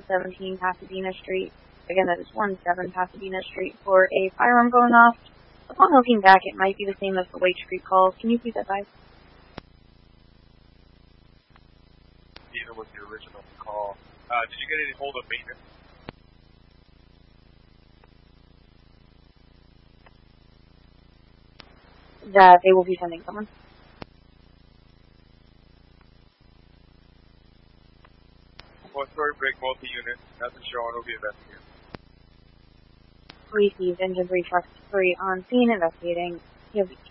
117 Pasadena Street. Again, that is 17 Pasadena Street for a firearm going off. Upon looking back, it might be the same as the Lake Street calls. Can you please advise? Either was the original call. Did you get any hold of maintenance? That they will be sending someone. Well, story break multi-unit. Nothing showing. Will be investigated. Received. Engine 3, Truck 3 on scene investigating. You have